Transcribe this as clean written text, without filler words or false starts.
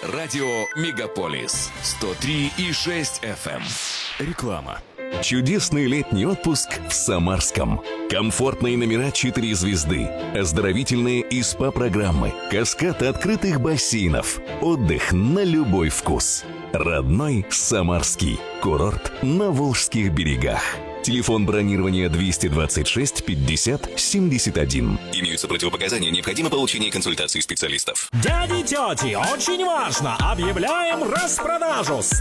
Радио Мегаполис 103,6 FM. Реклама. Чудесный летний отпуск в Самарском. Комфортные номера 4 звезды, оздоровительные и СПА-программы, каскад открытых бассейнов, отдых на любой вкус. Родной Самарский. Курорт на Волжских берегах. Телефон бронирования 226 50 71. Имеются противопоказания, необходимо получение консультации специалистов. Дяди, тети, очень важно! Объявляем распродажу!